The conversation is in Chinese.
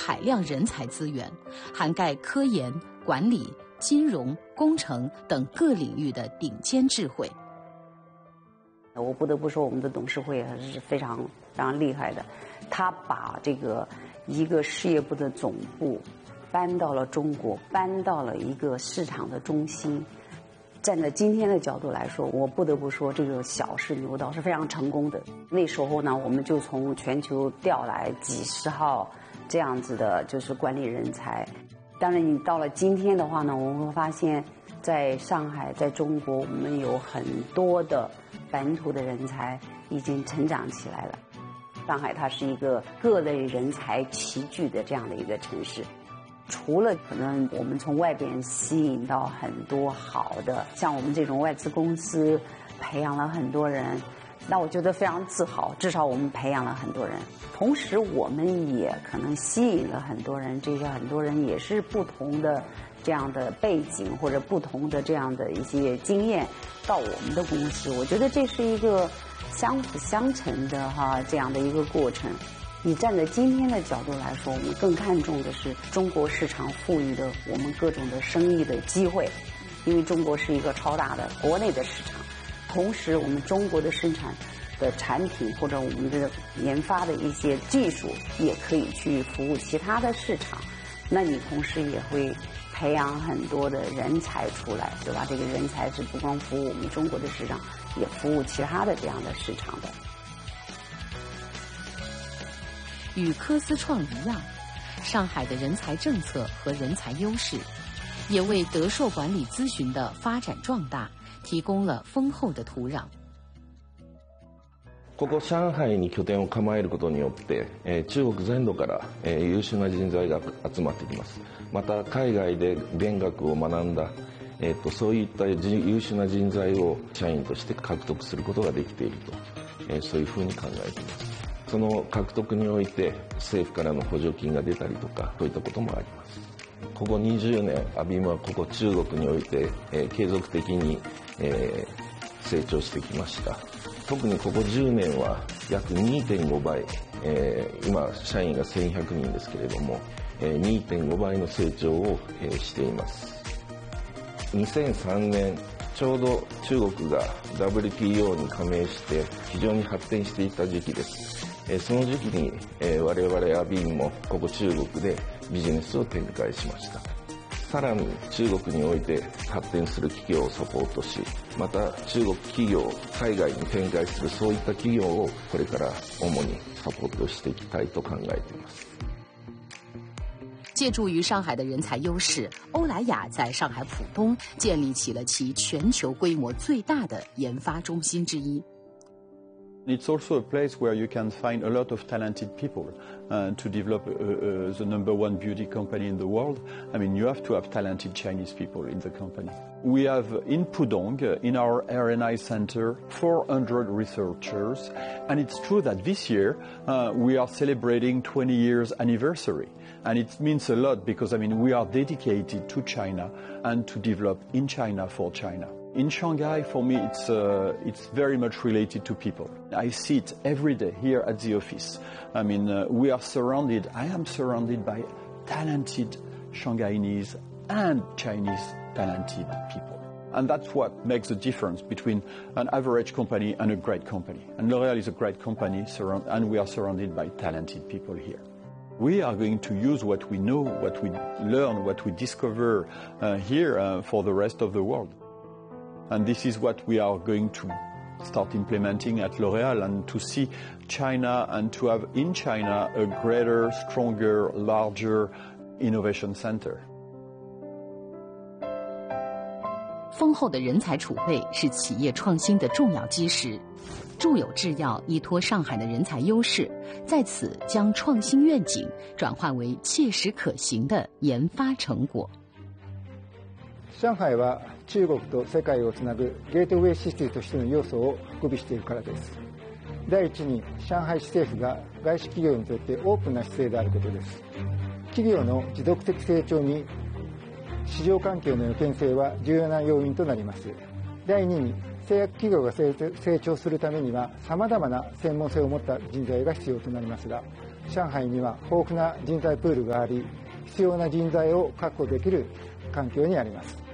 海量人才资源，涵盖科研、管理、金融、工程等各领域的顶尖智慧。 我不得不说，我们的董事会还是非常非常厉害的，他把这个一个事业部的总部搬到了中国，搬到了一个市场的中心。站在今天的角度来说，我不得不说，这个小试牛刀是非常成功的。那时候呢，我们就从全球调来几十号这样子的，就是管理人才。当然，你到了今天的话呢，我们会发现，在上海，在中国，我们有很多的本土的人才已经成长起来了。上海它是一个各类人才齐聚的这样的一个城市。除了可能我们从外边吸引到很多好的，像我们这种外资公司培养了很多人，那我觉得非常自豪，至少我们培养了很多人。同时我们也可能吸引了很多人，这些很多人也是不同的这样的背景或者不同的这样的一些经验到我们的公司，我觉得这是一个相辅相成的这样的一个过程。你站在今天的角度来说，我们更看重的是中国市场赋予的我们各种的生意的机会，因为中国是一个超大的国内的市场，同时我们中国的生产的产品或者我们的研发的一些技术也可以去服务其他的市场，那你同时也会培养很多的人才出来，对吧？这个人才是不光服务我们中国的市场，也服务其他的这样的市场的。 与科思创一样，上海的人才政策和人才优势，也为德硕管理咨询的发展壮大提供了丰厚的土壤。 ここ上海に拠点を構えることによって、中国全土から、優秀な人材が集まってきます。また海外で勉学を学んだ、そういった優秀な人材を社員として獲得することができていると、そういうふうに考えています。その獲得において政府からの補助金が出たりとか、そういったこともあります。ここ20年、アビームはここ中国において、継続的に、成長してきました。特にここ10年は約 2.5 倍、今社員が1100人ですけれども、2.5 倍の成長を、しています。2003年ちょうど中国が WTO に加盟して非常に発展していた時期です。その時期に、我々アビーンもここ中国でビジネスを展開しました。さらに中国において発展する企業をサポートし、また中国企業を海外に展開するそういった企業をこれから主にサポートしていきたいと考えています。 借助于上海的人才优势，欧莱雅在上海浦东建立起了其全球规模最大的研发中心之一。 It's also a place where you can find a lot of talented people to develop the #1 beauty company in the world. I mean, you have to have talented Chinese people in the company. We have in Pudong, in our R&I center, 400 researchers. And it's true that this year we are celebrating 20 years anniversary. And it means a lot because, I mean, we are dedicated to China and to develop in China for China. In Shanghai, for me, it's very much related to people. I see it every day here at the office. I mean, I am surrounded by talented Shanghainese and Chinese talented people. And that's what makes the difference between an average company and a great company. And L'Oréal is a great company, and we are surrounded by talented people here. We are going to use what we know, what we learn, what we discover here for the rest of the world. And this is what we are going to start implementing at L'Oréal, and to see China and to have in China a greater, stronger, larger innovation center. 丰厚的人才储备是企业创新的重要基石。住友制药依托上海的人才优势，在此将创新愿景转化为切实可行的研发成果。 上海は中国と世界をつなぐゲートウェイシティとしての要素を具備しているからです。第一に、上海市政府が外資企業にとってオープンな姿勢であることです。企業の持続的成長に市場環境の予見性は重要な要因となります。第二に、製薬企業が成長するためには様々な専門性を持った人材が必要となりますが、 上海には豊富な人材プールがあり、必要な人材を確保できる環境にあります。